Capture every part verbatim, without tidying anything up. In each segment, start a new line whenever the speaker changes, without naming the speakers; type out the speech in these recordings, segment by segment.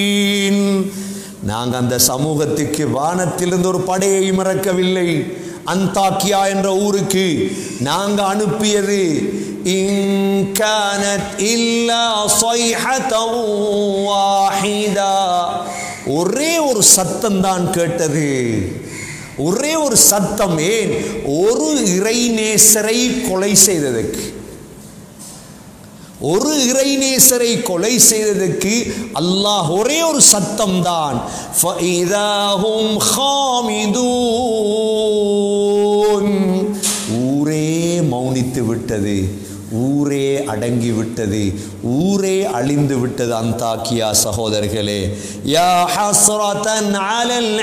நாங்கள் அந்த சமூகத்துக்கு வானத்திலிருந்து ஒரு படையை இறக்கவில்லை. அந்தாக்கியா என்ற ஊருக்கு நாங்கள் அனுப்பியது இன் கானத் இல்லா ஸைஹதன் வாஹிதா, ஒரே ஒரு சத்தம் தான் கேட்டது, ஒரே ஒரு சத்தம். ஏன்? ஒரு இறைநேசரை கொலை செய்ததற்கு, ஒரு இறைநேசரை கொலை செய்ததற்கு அல்லாஹ் ஒரே ஒரு சத்தம் தான். ஃபஇதாஹும் ஹாமிதூன், ஊரே மௌனித்து விட்டது, ஊரே அடங்கி விட்டது, ஊரே அழிந்து விட்டது. அந்தாக்கியா சகோதரர்களே, யா ஹஸ்ரதன் அலல்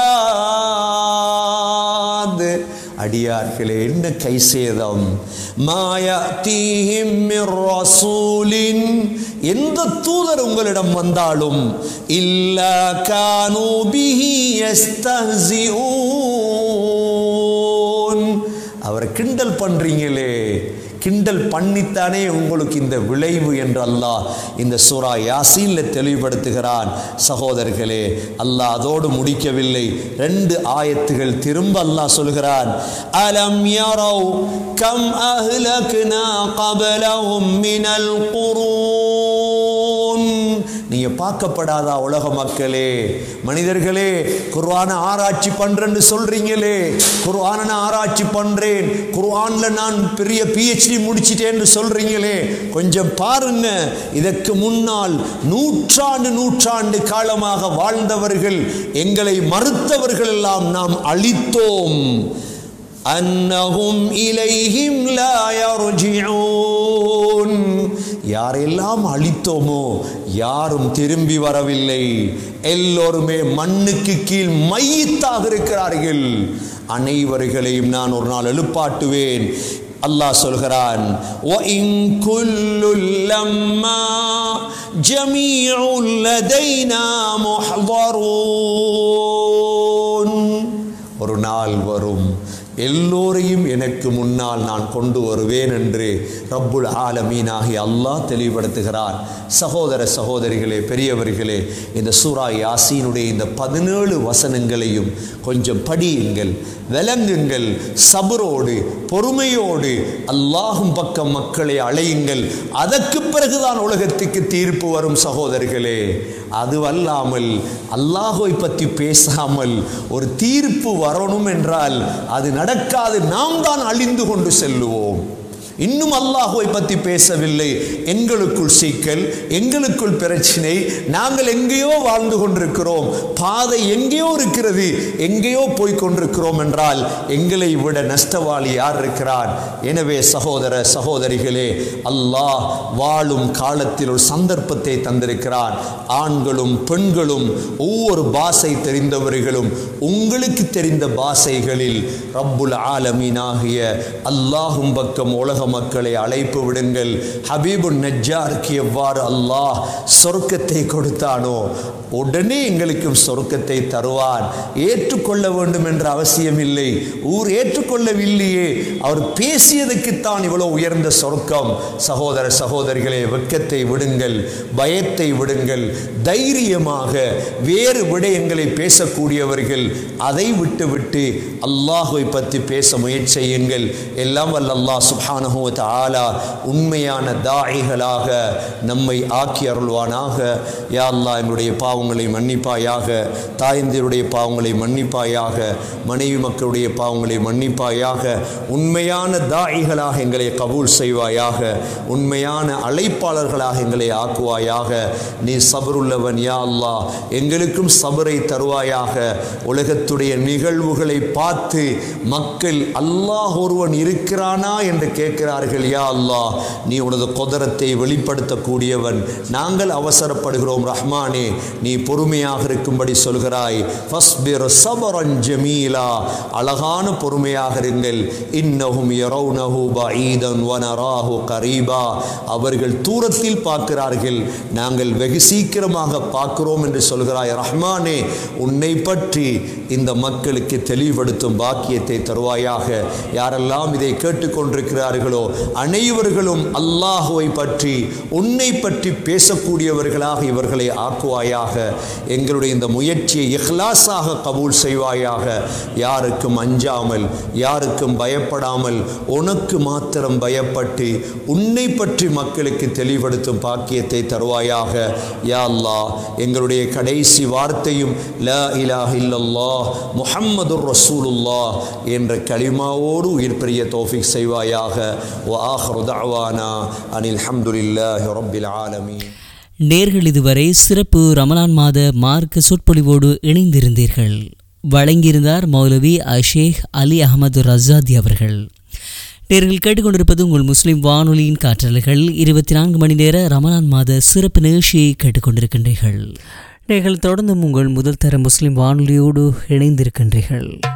இபாத், அடியார்களே என்ன கைசேதம். மாயதீஹிம் மிர் ரசூலின், எந்த தூதர் உங்களிடம் வந்தாலும் இல்லா கானூ பிஹி யஸ்தஹ்சிஊன், அவரை கிண்டல் பண்றீங்களே, கிண்டல் பண்ணித்தானே உங்களுக்கு இந்த விளைவு என்று அல்லாஹ் இந்த சூரா யாசீன்ல தெளிவுபடுத்துகிறான். சகோதரர்களே, அல்லாஹ் அதோடு முடிக்கவில்லை. ரெண்டு ஆயத்துகள் திரும்ப அல்லாஹ் சொல்கிறான், அலம் யரவ் கம் அஹ்லக்னா கப்லஹும் மினல் குரூன், நீங்க பார்க்கப்படாதா உலக மக்களே, மனிதர்களே, குர்ஆனை ஆராய்ச்சி பண்றேன்னு சொல்றீங்களே, குர்ஆனை நான் ஆராய்ச்சி பண்றேன், குர்ஆன்ல நான் பெரிய பிஹெச்டி முடிச்சிட்டேன்னு சொல்றீங்களே, கொஞ்சம் பாருங்க, இதற்கு முன்னால் நூற்றாண்டு நூற்றாண்டு காலமாக வாழ்ந்தவர்கள், எங்களை மறுத்தவர்கள் எல்லாம் நாம் அழித்தோம். அன்னஹும் இலைஹிம் லா யர்ஜிஊன், யாரெல்லாம் அழித்தோமோ யாரும் திரும்பி வரவில்லை, எல்லோருமே மண்ணுக்கு கீழ் மையத்தாக இருக்கிறார்கள். அனைவர்களையும் நான் ஒரு நாள் எழுப்பாட்டுவேன். அல்லாஹ் சொல்கிறான், وَإِن كُلٌّ لَّمَّا جَمِيعٌ لَّدَيْنَا مُحْضَرُونَ, ஒரு நாள் வரும், எல்லோரையும் எனக்கு முன்னால் நான் கொண்டு வருவேன் என்று ரப்புல் ஆலமீனாகிய அல்லாஹ் தெளிவுபடுத்துகிறார். சகோதர சகோதரிகளே, பெரியவர்களே, இந்த சூரா யாசீனுடைய இந்த பதினேழு வசனங்களையும் கொஞ்சம் படியுங்கள், விளங்குங்கள், சபரோடு பொறுமையோடு அல்லாஹும் பக்கம் மக்களை அழையுங்கள். அதற்கு பிறகுதான் உலகத்துக்கு தீர்ப்பு வரும். சகோதரர்களே, அதுவல்லாமல் அல்லாஹை பற்றி பேசாமல் ஒரு தீர்ப்பு வரணும் என்றால் அது நடக்காது. நாம் தான் அழிந்து கொண்டு செல்லுவோம். இன்னும் அல்லாஹ்வை பற்றி பேசவில்லை, எங்களுக்குள் சிக்கல், எங்களுக்குள் பிரச்சனை, நாங்கள் எங்கேயோ வாழ்ந்து கொண்டிருக்கிறோம், பாதை எங்கேயோ இருக்கிறது, எங்கேயோ போய்கொண்டிருக்கிறோம் என்றால் எங்களை விட நஷ்டவாளி யார் இருக்கிறார்? எனவே சகோதர சகோதரிகளே, அல்லாஹ் வாழும் காலத்தில் ஒரு சந்தர்ப்பத்தை தந்திருக்கிறான். ஆண்களும் பெண்களும் ஒவ்வொரு பாஷை தெரிந்தவர்களும் உங்களுக்கு தெரிந்த பாஷைகளில் ரப்புல் ஆலமீனாகிய அல்லாஹும் பக்கம் உலக மக்களை அழைப்பு விடுங்கள். ஹபீபுன் நஜ்ஜாருக்கு எவ்வாறு அல்லாஹ் சொர்க்கத்தை கொடுத்தானோ உடனே எங்களுக்கும் சொர்க்கத்தை தருவான். ஏற்றுக்கொள்ள வேண்டும் என்ற அவசியம் இல்லை. ஊர் ஏற்றுக்கொள்ளவில்லையே, அவர் பேசியதுக்குத்தான் இவ்வளவு உயர்ந்த சொர்க்கம். சகோதர சகோதரிகளே, வெட்கத்தை விடுங்கள், பயத்தை விடுங்கள், தைரியமாக வேறு விடயங்களை பேசக்கூடியவர்கள் அதை விட்டுவிட்டு அல்லாஹ்வை பற்றி பேச முயற்சி செய்யுங்கள். எல்லாம் வல்ல அல்லாஹ் சுப்ஹானஹு வ தஆலா உண்மையான தாயிகளாக நம்மை ஆக்கி அருள்வானாக. யா அல்லாஹ், எங்களுடைய பாவங்களை மன்னிப்பாயாக, தாயந்தியருடைய பாவங்களை மன்னிப்பாயாக, மனைவி மக்களுடைய பாவங்களை மன்னிப்பாயாக. உண்மையான தாயிகளாக எங்களை கபூல் செய்வாயாக, உண்மையான அழைப்பாளர்களாக எங்களை ஆக்குவாயாக. நீ சபருள்ளவன் யா அல்லாஹ், எங்களுக்கும் சபரை தருவாயாக. உலகத்துடைய நிகழ்வுகளை பார்த்து மக்கள் அல்லாஹ் ஒருவன் இருக்கிறானா என்று கேட்கிறார்கள். யா அல்லாஹ், நீ உனது குதரத்தை வெளிப்படுத்தக்கூடியவன். நாங்கள் அவசரப்படுகிறோம் ரஹ்மானே, நீ பொறுமையாக இருக்கும்படி சொல்கிறாய். ஃபஸ்பிர் சபரன் ஜமீலா, அழகான பொறுமையாக இருங்கள். இன்னஹும் யரவுனஹு பஈதன் வ நராஹு கரீபா, அவர்கள் தூரத்தில் பார்க்கிறார்கள், நாங்கள் வெகு சீக்கிரமாக பார்க்கிறோம் என்று சொல்கிறாய் ரஹ்மானே. உன்னை பற்றி இந்த மக்களுக்கு தெளிவுபடுத்தும் பாக்கியத்தை தருவாயாக. யாரெல்லாம் இதை கேட்டுக்கொண்டிருக்கிறார்களோ இருக்கிறார்களோ அனைவர்களும் அல்லாஹுவை பற்றி உன்னை பற்றி பேசக்கூடியவர்களாக இவர்களை ஆக்குவாயாக. எங்களுடைய இந்த முயற்சியை இஹ்லாஸாக கபூல் செய்வாயாக. யாருக்கும் அஞ்சாமல், யாருக்கும் பயப்படாமல், உனக்கு மாத்திரம் பயப்பட்டு உன்னை பற்றி மக்களுக்கு தெளிவுபடுத்தும் பாக்கியத்தை தருவாயாக. யா அல்லாஹ், எங்களுடைய கடைசி வார்த்தையும் லா இலாஹ இல்லல்லாஹ் முஹம்மதுர் ரசூலுல்லாஹ் என்ற கலிமாவோடு உயிர் பிரிய தௌஃபீக் செய்வாயாக. வ ஆகிரு தஅவானா அனில் ஹம்துலில்லாஹி ரப்பில் ஆலமீன்.
நேர்கள் இதுவரை சிறப்பு ரமலான் மாத மார்க்க சொற்பொழிவோடு இணைந்திருந்தீர்கள். வழங்கியிருந்தார் மௌலவி அஷேக் அலி அஹமது ரஸாதி அவர்கள். நேர்கள் கேட்டுக்கொண்டிருப்பது உங்கள் முஸ்லிம் வானொலியின் காற்றலைகள். இருபத்தி நான்கு மணி நேர ரமலான் மாத சிறப்பு நிகழ்ச்சியை கேட்டுக்கொண்டிருக்கின்றீர்கள். நீங்கள் தொடர்ந்தும் உங்கள் முதல் தர முஸ்லிம் வானொலியோடு இணைந்திருக்கின்றீர்கள்.